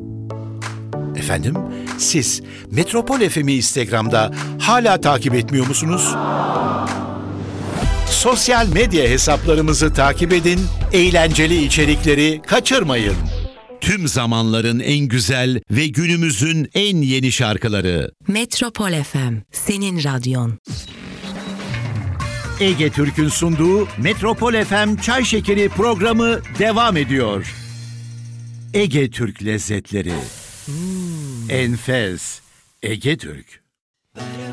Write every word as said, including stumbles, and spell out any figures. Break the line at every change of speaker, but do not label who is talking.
Efendim, siz Metropol F M'i Instagram'da hala takip etmiyor musunuz? Sosyal medya hesaplarımızı takip edin, eğlenceli içerikleri kaçırmayın. Tüm zamanların en güzel ve günümüzün en yeni şarkıları.
Metropol F M, senin radyon.
Ege Türk'ün sunduğu Metropol F M Çay Şekeri programı devam ediyor. Ege Türk lezzetleri. Hmm. Enfes. Ege Türk.